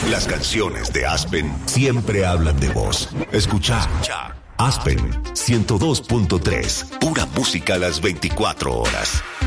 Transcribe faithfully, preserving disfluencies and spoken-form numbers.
Las canciones de Aspen siempre hablan de vos. Escuchá. Aspen ciento dos punto tres. Pura música a las veinticuatro horas.